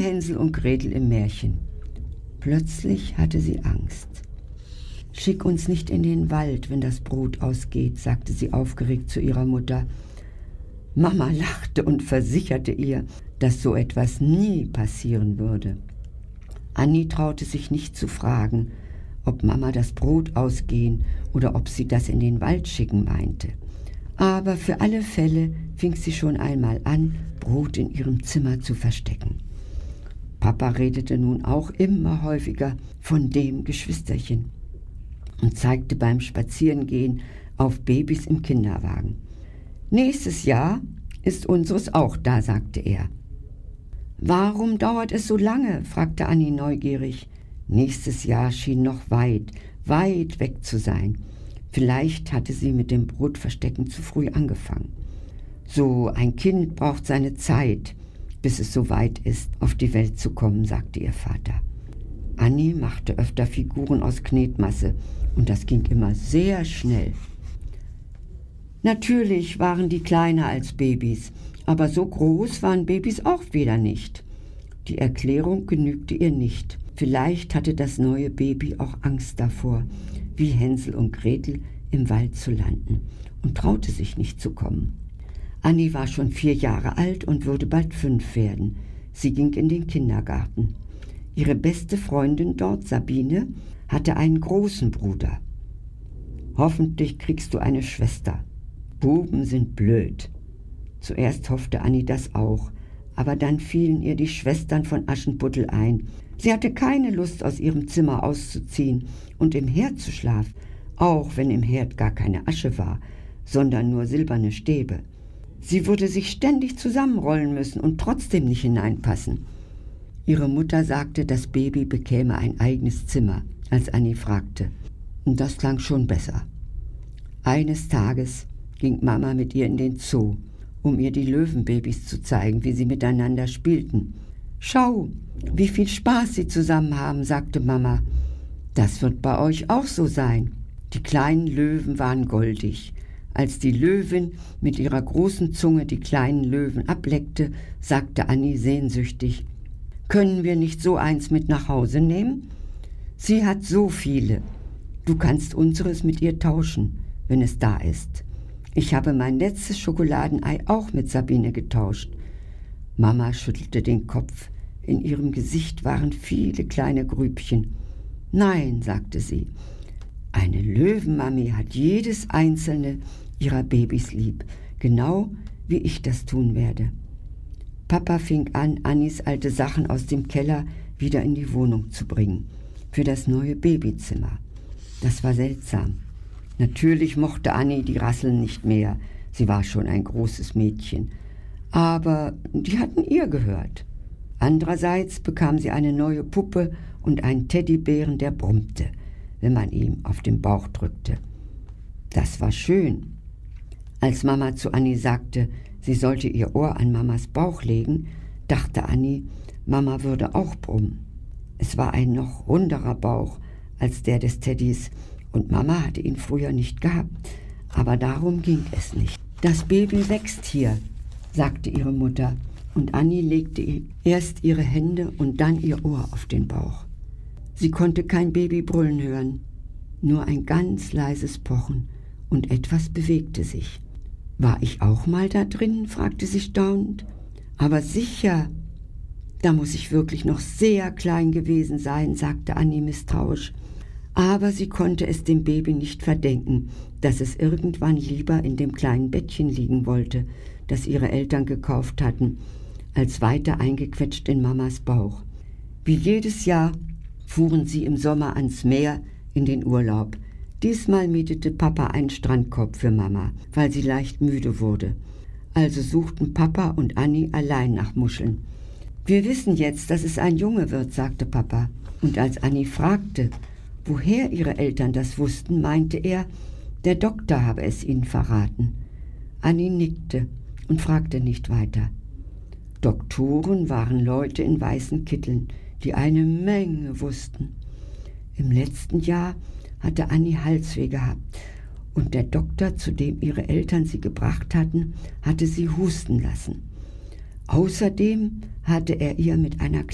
Hänsel und Gretel im Märchen. Plötzlich hatte sie Angst. »Schick uns nicht in den Wald, wenn das Brot ausgeht«, sagte sie aufgeregt zu ihrer Mutter. Mama lachte und versicherte ihr, dass so etwas nie passieren würde. Annie traute sich nicht zu fragen, ob Mama das Brot ausgehen oder ob sie das in den Wald schicken meinte. Aber für alle Fälle fing sie schon einmal an, Brot in ihrem Zimmer zu verstecken. Papa redete nun auch immer häufiger von dem Geschwisterchen und zeigte beim Spazierengehen auf Babys im Kinderwagen. »Nächstes Jahr ist unseres auch da«, sagte er. »Warum dauert es so lange?«, fragte Annie neugierig. Nächstes Jahr schien noch weit, weit weg zu sein. Vielleicht hatte sie mit dem Brotverstecken zu früh angefangen. »So ein Kind braucht seine Zeit, bis es so weit ist, auf die Welt zu kommen«, sagte ihr Vater. Annie machte öfter Figuren aus Knetmasse und das ging immer sehr schnell. Natürlich waren die kleiner als Babys, aber so groß waren Babys auch wieder nicht. Die Erklärung genügte ihr nicht. Vielleicht hatte das neue Baby auch Angst davor, wie Hänsel und Gretel im Wald zu landen und traute sich nicht zu kommen. Annie war schon 4 Jahre alt und würde bald 5 werden. Sie ging in den Kindergarten. Ihre beste Freundin dort, Sabine, hatte einen großen Bruder. »Hoffentlich kriegst du eine Schwester. Buben sind blöd.« Zuerst hoffte Annie das auch, aber dann fielen ihr die Schwestern von Aschenputtel ein. Sie hatte keine Lust, aus ihrem Zimmer auszuziehen und im Herd zu schlafen, auch wenn im Herd gar keine Asche war, sondern nur silberne Stäbe. Sie würde sich ständig zusammenrollen müssen und trotzdem nicht hineinpassen. Ihre Mutter sagte, das Baby bekäme ein eigenes Zimmer, als Annie fragte. Und das klang schon besser. Eines Tages ging Mama mit ihr in den Zoo, um ihr die Löwenbabys zu zeigen, wie sie miteinander spielten. »Schau, wie viel Spaß sie zusammen haben«, sagte Mama. »Das wird bei euch auch so sein.« Die kleinen Löwen waren goldig. Als die Löwin mit ihrer großen Zunge die kleinen Löwen ableckte, sagte Annie sehnsüchtig, »Können wir nicht so eins mit nach Hause nehmen? Sie hat so viele. Du kannst unseres mit ihr tauschen, wenn es da ist. Ich habe mein letztes Schokoladenei auch mit Sabine getauscht.« Mama schüttelte den Kopf. In ihrem Gesicht waren viele kleine Grübchen. »Nein«, sagte sie, »eine Löwenmami hat jedes einzelne ihrer Babys lieb, genau wie ich das tun werde.« Papa fing an, Annies alte Sachen aus dem Keller wieder in die Wohnung zu bringen, für das neue Babyzimmer. Das war seltsam. Natürlich mochte Annie die Rasseln nicht mehr, sie war schon ein großes Mädchen, aber die hatten ihr gehört. Andererseits bekam sie eine neue Puppe und einen Teddybären, der brummte, wenn man ihm auf den Bauch drückte. Das war schön. Als Mama zu Annie sagte, sie sollte ihr Ohr an Mamas Bauch legen, dachte Annie, Mama würde auch brummen. Es war ein noch runderer Bauch als der des Teddys und Mama hatte ihn früher nicht gehabt, aber darum ging es nicht. »Das Baby wächst hier«, sagte ihre Mutter, und Annie legte erst ihre Hände und dann ihr Ohr auf den Bauch. Sie konnte kein Baby brüllen hören, nur ein ganz leises Pochen, und etwas bewegte sich. »War ich auch mal da drin?«, fragte sie staunend. »Aber sicher, da muss ich wirklich noch sehr klein gewesen sein«, sagte Annie misstrauisch. Aber sie konnte es dem Baby nicht verdenken, dass es irgendwann lieber in dem kleinen Bettchen liegen wollte, das ihre Eltern gekauft hatten, als weiter eingequetscht in Mamas Bauch. Wie jedes Jahr fuhren sie im Sommer ans Meer in den Urlaub. Diesmal mietete Papa einen Strandkorb für Mama, weil sie leicht müde wurde. Also suchten Papa und Annie allein nach Muscheln. »Wir wissen jetzt, dass es ein Junge wird«, sagte Papa. Und als Annie fragte, woher ihre Eltern das wussten, meinte er, der Doktor habe es ihnen verraten. Annie nickte und fragte nicht weiter. Doktoren waren Leute in weißen Kitteln, die eine Menge wussten. Im letzten Jahr hatte Annie Halsweh gehabt und der Doktor, zu dem ihre Eltern sie gebracht hatten, hatte sie husten lassen. Außerdem hatte er ihr mit einer